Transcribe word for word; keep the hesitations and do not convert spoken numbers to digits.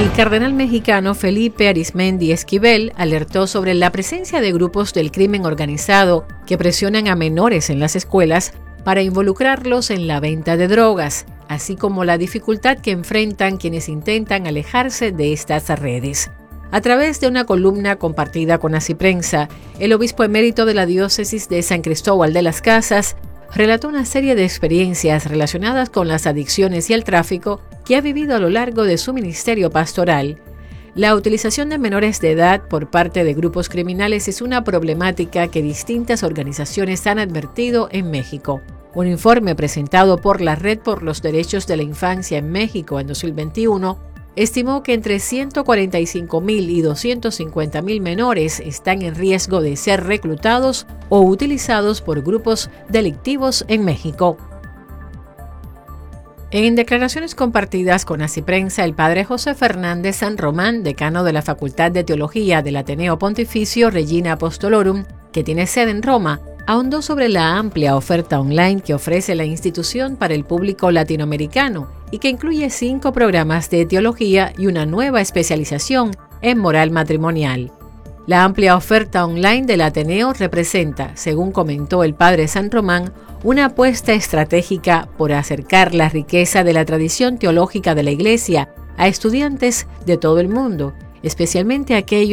El cardenal mexicano Felipe Arizmendi Esquivel alertó sobre la presencia de grupos del crimen organizado que presionan a menores en las escuelas para involucrarlos en la venta de drogas, así como la dificultad que enfrentan quienes intentan alejarse de estas redes. A través de una columna compartida con Así Prensa, el obispo emérito de la diócesis de San Cristóbal de las Casas relató una serie de experiencias relacionadas con las adicciones y el tráfico que ha vivido a lo largo de su ministerio pastoral. La utilización de menores de edad por parte de grupos criminales es una problemática que distintas organizaciones han advertido en México. Un informe presentado por la Red por los Derechos de la Infancia en México en dos mil veintiuno estimó que entre ciento cuarenta y cinco mil y doscientos cincuenta mil menores están en riesgo de ser reclutados o utilizados por grupos delictivos en México. En declaraciones compartidas con Así Prensa, el padre José Fernández San Román, decano de la Facultad de Teología del Ateneo Pontificio Regina Apostolorum, que tiene sede en Roma, ahondó sobre la amplia oferta online que ofrece la institución para el público latinoamericano y que incluye cinco programas de teología y una nueva especialización en moral matrimonial. La amplia oferta online del Ateneo representa, según comentó el padre San Román, una apuesta estratégica por acercar la riqueza de la tradición teológica de la Iglesia a estudiantes de todo el mundo, especialmente aquellos